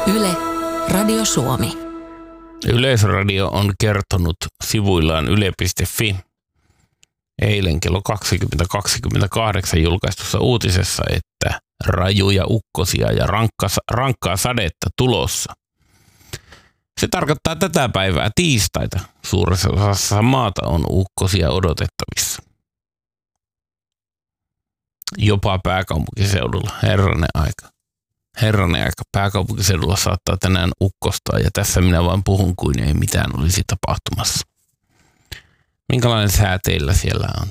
Yle, Radio Suomi. Yleisradio on kertonut sivuillaan yle.fi eilen kello 20:28 julkaistussa uutisessa, että rajuja ukkosia ja rankkaa sadetta tulossa. Se tarkoittaa tätä päivää tiistaita. Suuressa osassa maata on ukkosia odotettavissa. Jopa pääkaupunkiseudulla. Herranen aika. Pääkaupunkiseudulla saattaa tänään ukkostaa ja tässä minä vain puhun kuin ei mitään olisi tapahtumassa. Minkälainen sää teillä siellä on?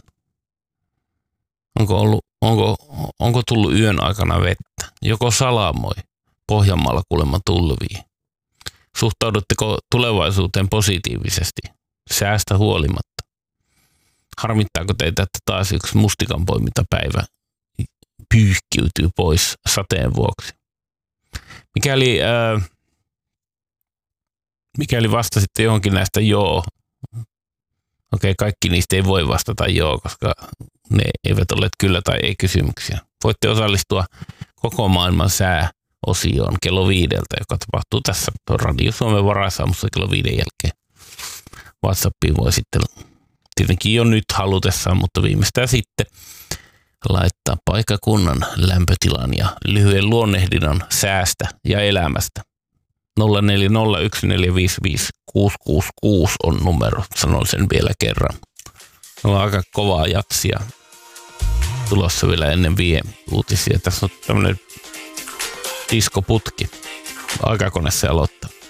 Onko tullut yön aikana vettä? Joko salamoi? Pohjanmaalla kuulemma tulvii. Suhtaudutteko tulevaisuuteen positiivisesti? Säästä huolimatta. Harmittaako teitä, että taas yksi mustikanpoimintapäivä pyyhkiytyy pois sateen vuoksi? Mikäli vastasitte johonkin näistä joo. Okei, kaikki niistä ei voi vastata joo, koska ne eivät olleet kyllä tai ei kysymyksiä. Voitte osallistua koko maailman sääosioon kello 5, joka tapahtuu tässä Radio Suomen varasaamussa kello 5 jälkeen. WhatsAppiin voi sitten tietenkin jo nyt halutessaan, mutta viimeistään sitten laittaa paikkakunnan lämpötilan ja lyhyen luonnehdinnan säästä ja elämästä. 0401455666 on numero, sanon sen vielä kerran. On aika kovaa jatsia tulossa vielä ennen uutisia. Tässä on tämmöinen diskoputki. Aikakone se aloittaa.